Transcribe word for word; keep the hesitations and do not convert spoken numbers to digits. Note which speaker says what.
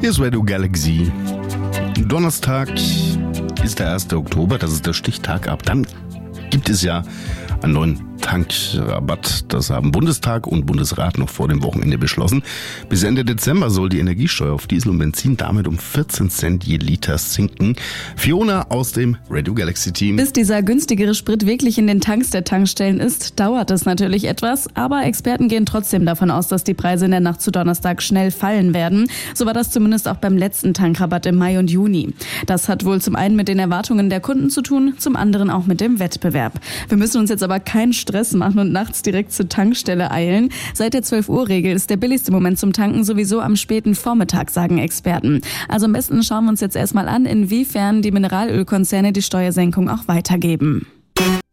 Speaker 1: Hier ist Radio Galaxy. Donnerstag ist der erste Oktober, das ist der Stichtag. Ab dann gibt es ja einen neuen Tankrabatt. Das haben Bundestag und Bundesrat noch vor dem Wochenende beschlossen. Bis Ende Dezember soll die Energiesteuer auf Diesel und Benzin damit um vierzehn Cent je Liter sinken. Fiona aus dem Radio Galaxy Team.
Speaker 2: Bis dieser günstigere Sprit wirklich in den Tanks der Tankstellen ist, dauert es natürlich etwas. Aber Experten gehen trotzdem davon aus, dass die Preise in der Nacht zu Donnerstag schnell fallen werden. So war das zumindest auch beim letzten Tankrabatt im Mai und Juni. Das hat wohl zum einen mit den Erwartungen der Kunden zu tun, zum anderen auch mit dem Wettbewerb. Wir müssen uns jetzt aber keinen Stress machen und nachts direkt zur Tankstelle eilen. Seit der zwölf Uhr Regel ist der billigste Moment zum Tanken sowieso am späten Vormittag, sagen Experten. Also am besten schauen wir uns jetzt erstmal an, inwiefern die Mineralölkonzerne die Steuersenkung auch weitergeben.